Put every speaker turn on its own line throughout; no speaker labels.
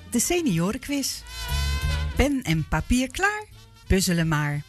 de seniorenquiz. Pen en papier klaar? Puzzelen maar.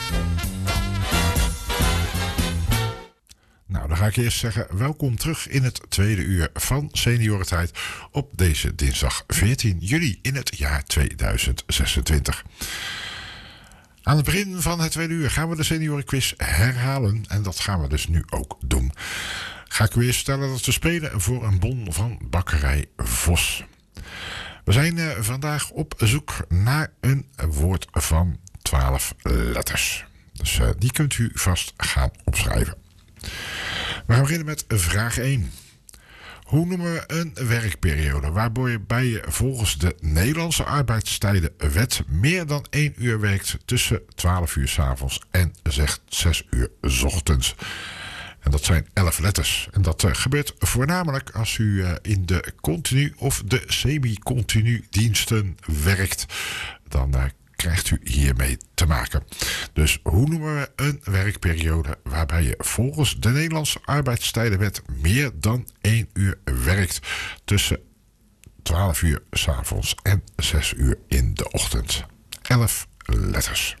Nou, dan ga ik eerst zeggen, welkom terug in het tweede uur van Seniorentijd op deze dinsdag 14 juli in het jaar 2026. Aan het begin van het tweede uur gaan we de seniorenquiz herhalen en dat gaan we dus nu ook doen. Ga ik u eerst vertellen dat we spelen voor een bon van Bakkerij Vos. We zijn vandaag op zoek naar een woord van 12 letters. Dus die kunt u vast gaan opschrijven. We gaan beginnen met vraag 1. Hoe noemen we een werkperiode waarbij je volgens de Nederlandse arbeidstijdenwet meer dan 1 uur werkt tussen 12 uur 's avonds en 6 uur 's ochtends? En dat zijn 11 letters. En dat gebeurt voornamelijk als u in de continu of de semi-continu diensten werkt. Dan krijgt u hiermee te maken. Dus hoe noemen we een werkperiode waarbij je volgens de Nederlandse arbeidstijdenwet meer dan 1 uur werkt tussen 12 uur 's avonds en 6 uur in de ochtend? 11 letters.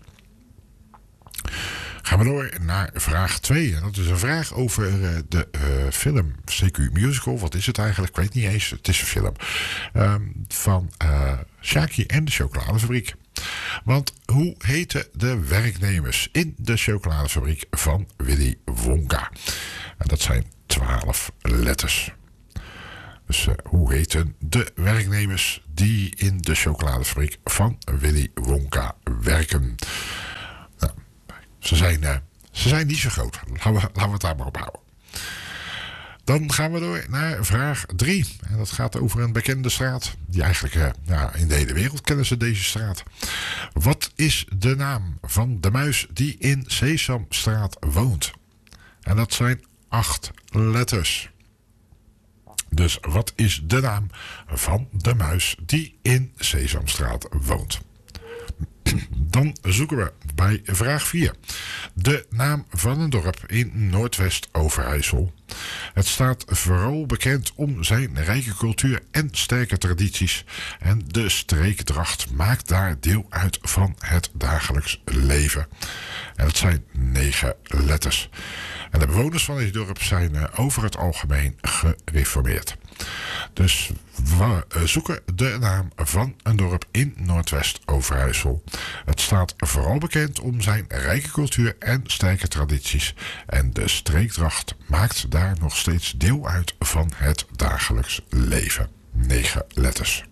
Gaan we door naar vraag 2. En dat is een vraag over de film CQ Musical. Wat is het eigenlijk? Ik weet niet eens. Het is een film. Van Shaki en de chocoladefabriek. Want hoe heten de werknemers in de chocoladefabriek van Willy Wonka? En dat zijn 12 letters. Dus hoe heten de werknemers die in de chocoladefabriek van Willy Wonka werken? Nou, ze zijn niet zo groot. Laten we het daar maar op houden. Dan gaan we door naar vraag 3. En dat gaat over een bekende straat. Die eigenlijk in de hele wereld kennen ze deze straat. Wat is de naam van de muis die in Sesamstraat woont? En dat zijn 8 letters. Dus wat is de naam van de muis die in Sesamstraat woont? Dan zoeken we bij vraag 4. De naam van een dorp in Noordwest-Overijssel. Het staat vooral bekend om zijn rijke cultuur en sterke tradities. En de streekdracht maakt daar deel uit van het dagelijks leven. En dat zijn 9 letters. En de bewoners van dit dorp zijn over het algemeen gereformeerd. Dus we zoeken de naam van een dorp in Noordwest-Overijssel. Het staat vooral bekend om zijn rijke cultuur en sterke tradities. En de streekdracht maakt daar nog steeds deel uit van het dagelijks leven. 9 letters.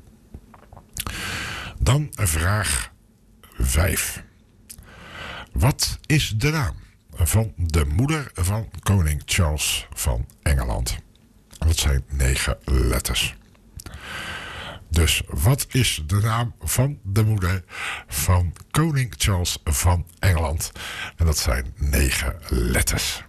Dan vraag 5. Wat is de naam van de moeder van koning Charles van Engeland? Dat zijn 9 letters. Dus wat is de naam van de moeder van koning Charles van Engeland? En dat zijn 9 letters.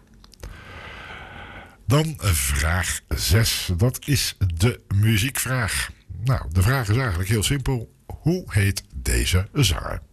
Dan vraag 6. Dat is de muziekvraag. Nou, de vraag is eigenlijk heel simpel. Hoe heet deze zanger?